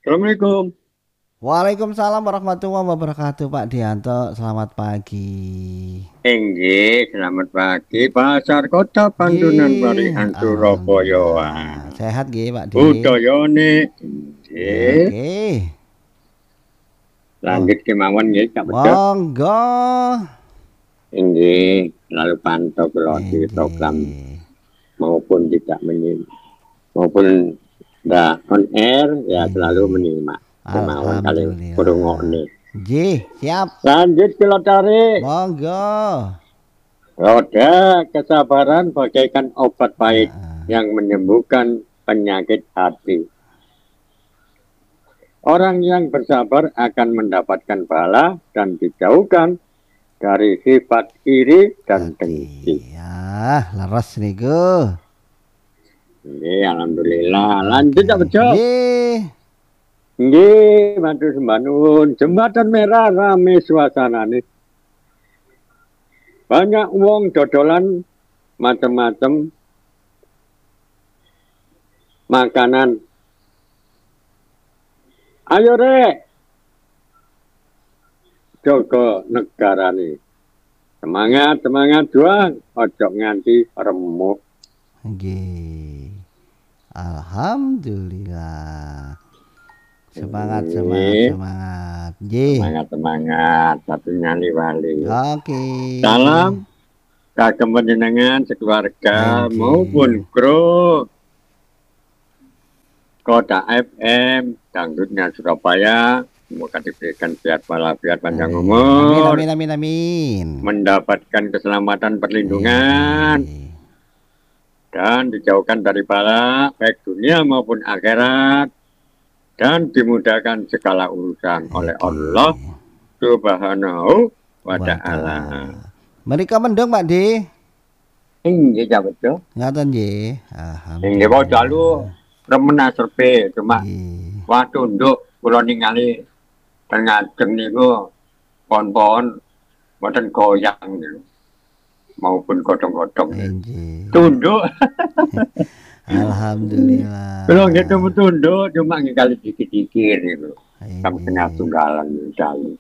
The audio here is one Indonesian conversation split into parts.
Assalamualaikum. Waalaikumsalam warahmatullahi wabarakatuh Pak Dianto. Selamat pagi. Selamat pagi. Pasar Kota Pantunan Nggih, Parian Surabaya. alhamdulillah. Sehat nggih Pak Di? Budayane nggih. Oke. Oh, Lanjut kemawon nggih, Kak Bejo. monggo. Nggih, lalu pantau kula di program Nggih. maupun tidak maupun nggak on air ya selalu Nggih. menyimak kemawon kali Alhamdulillah. kurungokne. Nggih, siap. Lanjut kula tarik. Monggo. Roda kesabaran bagaikan obat pahit Heeh. yang menyembuhkan penyakit hati. Orang yang bersabar akan mendapatkan pahala dan dijauhkan dari sifat iri dan dengki. Ya, leres niku. Nggih, alhamdulillah. Lanjut Pak Bejo. Nggih. Nggih, matur sembah nuwun. Jembatan Merah rame suasanane. Banyak wong dodolan macam-macam makanan. Ayo rek, jaga negara nih. Semangat, semangat juang. Ojo nganti remuk. Nggih. Alhamdulillah. Semangat, Nggih. semangat, semangat. Nggih. Semangat, semangat. Satu nyali wali. Oke. Salam kagem panjenengan sekeluarga Nggih. maupun kru Kota FM Dangdutnya Surabaya. Semoga diberikan sehat walafiat panjang umur. Amin, amin, amin, amin. Mendapatkan keselamatan perlindungan. Nggih. Dan dijauhkan dari bala baik dunia maupun akhirat dan dimudahkan segala urusan oleh Allah Subhanahu wa Ta'ala. Menika mendung Pak Di. Nggih ya betul. Ngaten nggih. Nggih kok dalu remen asrepe cuma Nggih. waktu nduk kula ningali ten ngajeng niku pon-pon mboten goyang niku. Maupun godhong-godhong. Nggih. Tunduk. Alhamdulillah. Kalau gitu tunduk cuma kali dikit-dikit gitu. Sampai Nggih. tengah tunggalan dalu.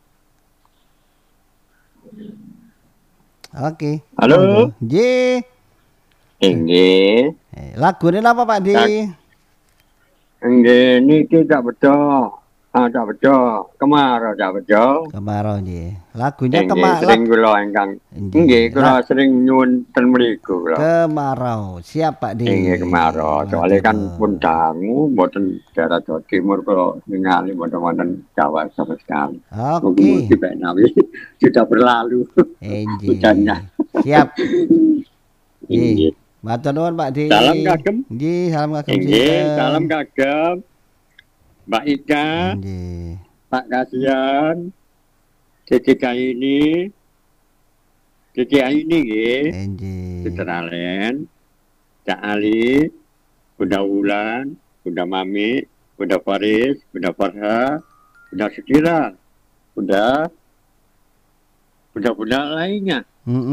Oke. Halo. Monggo. Nggih. Inggih. Lagune napa Pak Di? Inggih niki tak bejo. Tak bejo. Kemarau tak bejo. Kemarau nggih. Lagunya Sering kula ingkang nggih kula sering nyuwun ten mriku kula. Kemarau. Siap Pak Di. Inggih kemarau. Soalnya kan pun dangu mboten daerah Jawa Timur kula ningali mboten wonten Jawa sama sekali. Oke. Mungkin nawi sudah berlalu. Inggih. Hujannya. Siap. Inggih. Matur nuwun Pak Di. Salam kagem. Nggih, salam kagem. Inggih, salam kagem. Mbak Ika, Nggih. Pak Kasian, Cici Aini nggih. Nggih. Citralen, Cak Ali, Bunda Wulan, Bunda Mami, Bunda Faris, Bunda Farha, Bunda Sukira, Bunda lainnya.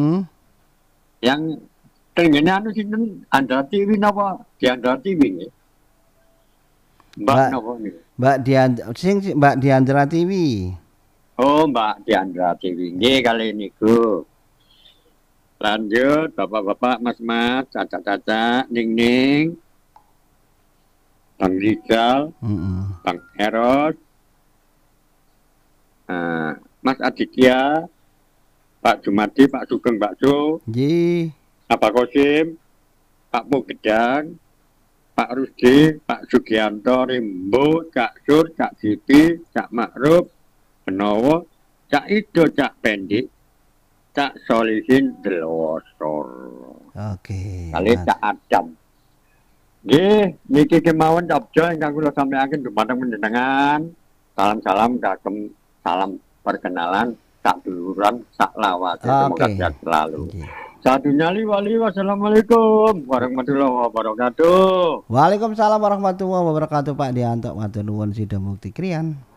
Yang tenggene anu sinten Andra TV napa? Di Andra TV nggih. Mbak napa niku? Mbak Diandra TV. Oh, Mbak Diandra TV. Nggih kali niku. Lanjut Bapak-bapak, Mas-mas, Caca-caca, Ning-ning, Bang Rizal, Bang Eros, Mas Aditya, Pak Jumadi, Pak Sugeng Bakso, Nggih. Pak Kosim, Pak Mugedang, Pak Rusdi, Pak Sugianto, Rimbo, Cak Sur, Cak Sipi, Cak Makruf, Benowo, Cak Ido, Cak Pendik, Cak Solihin Delosor. Oke. Kali Cak Adam. Nggih, niki kemawon abjo ingkang kula sampaiaken dumateng panjenengan. Salam-salam kagem salam perkenalan sak duluran sak lawase semoga sehat selalu. Satu nyali wali. Wassalamualaikum warahmatullahi wabarakatuh. Waalaikumsalam warahmatullahi wabarakatuh Pak Dianto. Matur nuwun Sida Mukti Kriyan.